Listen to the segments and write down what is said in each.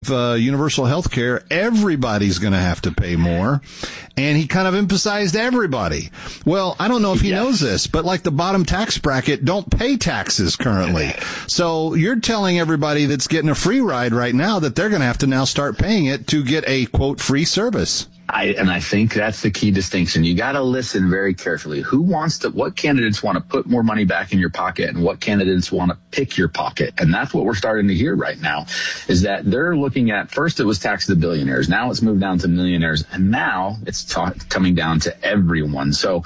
universal health care, everybody's going to have to pay more. And he kind of emphasized everybody. Well, I don't know if he knows this, but like the bottom tax bracket don't pay taxes currently. So you're telling everybody that's getting a free ride right now that they're going to have to now start paying it to get a, quote, free service. I think that's the key distinction. You got to listen very carefully. What candidates want to put more money back in your pocket and what candidates want to pick your pocket? And that's what we're starting to hear right now is that they're looking at, first it was tax the billionaires. Now it's moved down to millionaires. And now it's coming down to everyone. So,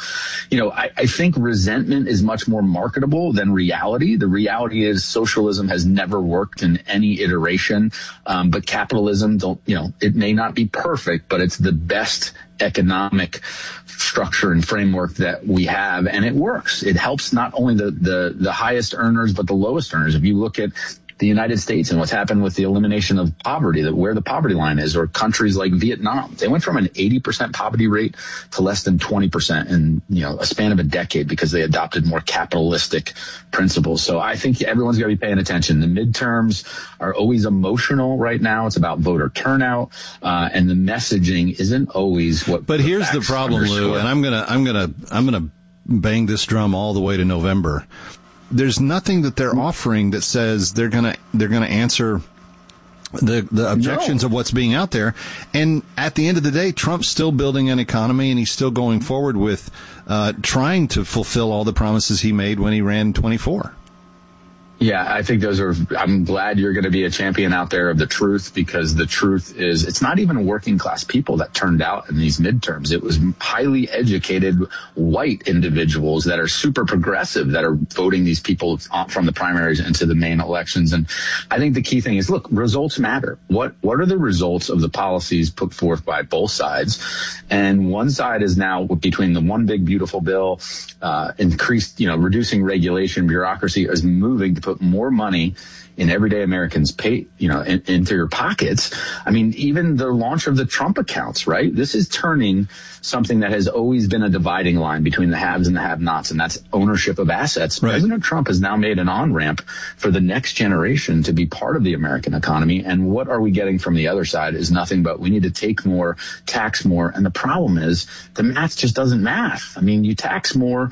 I think resentment is much more marketable than reality. The reality is socialism has never worked in any iteration. But capitalism it may not be perfect, but it's the best economic structure and framework that we have, and it works. It helps not only the highest earners, but the lowest earners. If you look at the United States and what's happened with the elimination of poverty, where the poverty line is, or countries like Vietnam, they went from an 80% poverty rate to less than 20% in a span of a decade because they adopted more capitalistic principles. So I think everyone's got to be paying attention. The midterms are always emotional right now. It's about voter turnout, and the messaging isn't always what. But here's the problem, Lou, and I'm gonna bang this drum all the way to November. There's nothing that they're offering that says they're gonna answer the objections of what's being out there. And at the end of the day, Trump's still building an economy, and he's still going forward with trying to fulfill all the promises he made when he ran 24. Yeah, I think I'm glad you're going to be a champion out there of the truth, because the truth is it's not even working class people that turned out in these midterms. It was highly educated white individuals that are super progressive that are voting these people from the primaries into the main elections. And I think the key thing is, look, results matter. What are the results of the policies put forth by both sides? And one side is now between the one big beautiful bill, increased, reducing regulation, bureaucracy, is moving to put more money in everyday Americans' pay, into your pockets. I mean, even the launch of the Trump accounts, right? This is turning something that has always been a dividing line between the haves and the have-nots, and that's ownership of assets. Right. President Trump has now made an on-ramp for the next generation to be part of the American economy. And what are we getting from the other side is nothing but we need to take more, tax more. And the problem is the math just doesn't math. I mean, you tax more,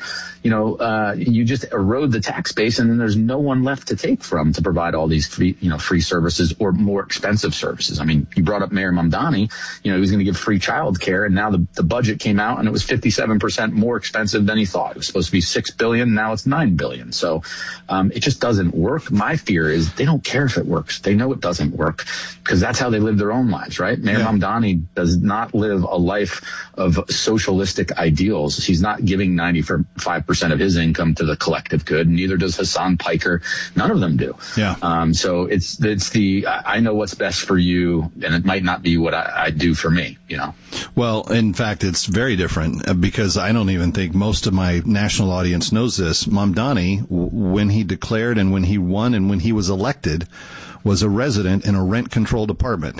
you just erode the tax base, and then there's no one left to take from to provide all these free services or more expensive services. I mean, you brought up Mayor Mamdani, he was going to give free child care, and now the budget came out and it was 57% more expensive than he thought. It was supposed to be $6 billion. Now it's $9 billion. So, it just doesn't work. My fear is they don't care if it works. They know it doesn't work because that's how they live their own lives, right? Mayor Mamdani does not live a life of socialistic ideals. He's not giving 95% of his income to the collective good. Neither does Hassan Piker. None of them do. Yeah. So it's I know what's best for you, and it might not be what I do for me, Well, in fact, it's very different because I don't even think most of my national audience knows this. Mamdani, when he declared and when he won and when he was elected, was a resident in a rent-controlled apartment.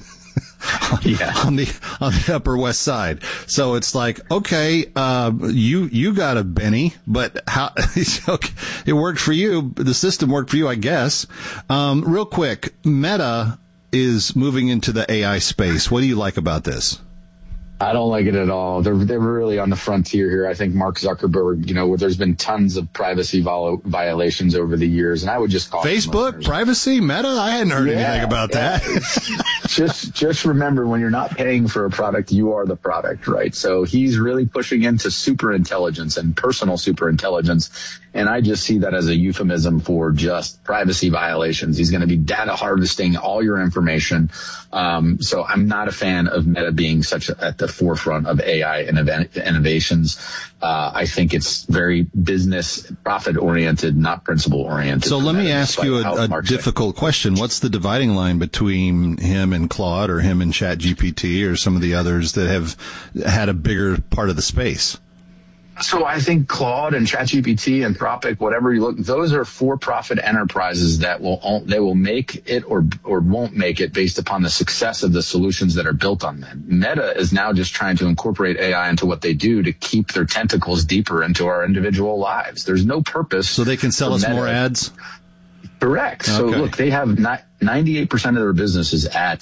on the Upper West Side. So it's like, okay, you got a Benny, but how, it worked for you. The system worked for you, I guess. Real quick, Meta is moving into the AI space. What do you like about this? I don't like it at all. They're really on the frontier here. I think Mark Zuckerberg, where there's been tons of privacy violations over the years, and I would just call Facebook privacy, Meta. I hadn't heard anything about that. just remember, when you're not paying for a product, you are the product, right? So he's really pushing into super intelligence and personal super intelligence, and I just see that as a euphemism for just privacy violations. He's going to be data harvesting all your information. So I'm not a fan of Meta being at the forefront of AI innovations. I think it's very business profit oriented, not principle oriented. So let me ask you a difficult question. What's the dividing line between him and Claude, or him and ChatGPT, or some of the others that have had a bigger part of the space? So I think Claude and ChatGPT, Anthropic, whatever you look, those are for-profit enterprises that will make it or won't make it based upon the success of the solutions that are built on them. Meta is now just trying to incorporate AI into what they do to keep their tentacles deeper into our individual lives. There's no purpose. So they can sell us more ads? Correct. So look, they have 98% of their business is at